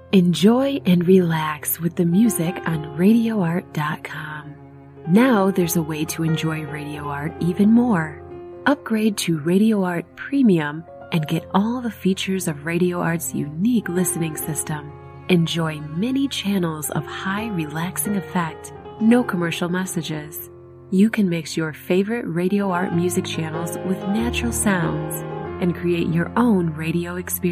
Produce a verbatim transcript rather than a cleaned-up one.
Enjoy and relax with the music on radio art dot com. Now there's a way to enjoy Radio Art even more. Upgrade to Radio Art Premium and get all the features of Radio Art's unique listening system. Enjoy many channels of high relaxing effect, no commercial messages. You can mix your favorite Radio Art music channels with natural sounds and create your own radio experience.